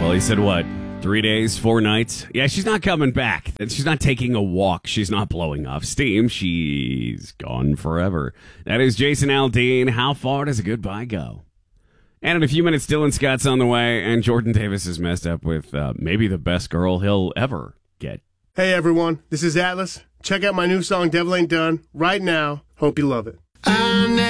Well, he said what? 3 days, 4 nights? Yeah, she's not coming back. And she's not taking a walk. She's not blowing off steam. She's gone forever. That is Jason Aldean. How far does a goodbye go? And in a few minutes, Dylan Scott's on the way, and Jordan Davis is messed up with maybe the best girl he'll ever get. Hey, everyone. This is Atlas. Check out my new song, Devil Ain't Done, right now. Hope you love it.